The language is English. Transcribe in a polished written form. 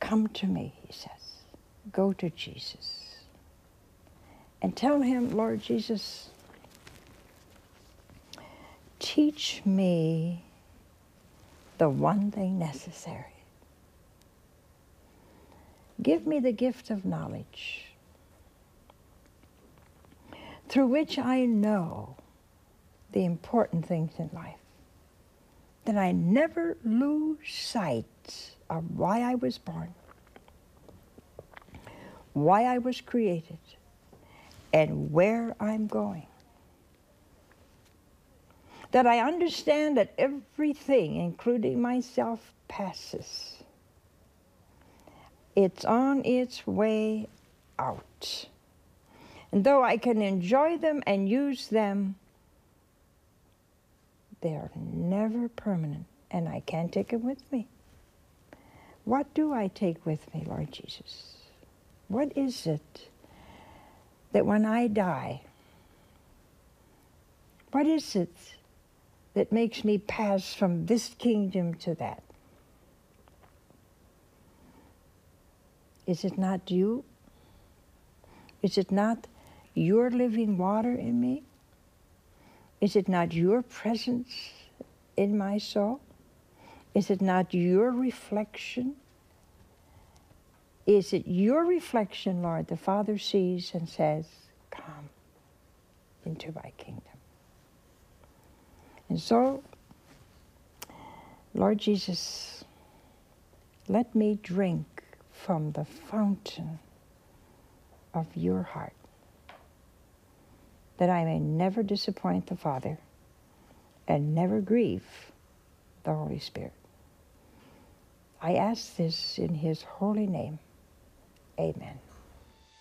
come to me, he says. Go to Jesus. And tell him, Lord Jesus, teach me the one thing necessary. Give me the gift of knowledge through which I know the important things in life, that I never lose sight of why I was born, why I was created, and where I'm going. That I understand that everything, including myself, passes. It's on its way out. And though I can enjoy them and use them, they are never permanent, and I can't take them with me. What do I take with me, Lord Jesus? What is it that when I die, what is it that makes me pass from this kingdom to that? Is it not you? Is it not your living water in me? Is it not your presence in my soul? Is it not your reflection? Is it your reflection, Lord, the Father sees and says, come into my kingdom? And so, Lord Jesus, let me drink from the fountain of your heart, that I may never disappoint the Father and never grieve the Holy Spirit. I ask this in his holy name. Amen.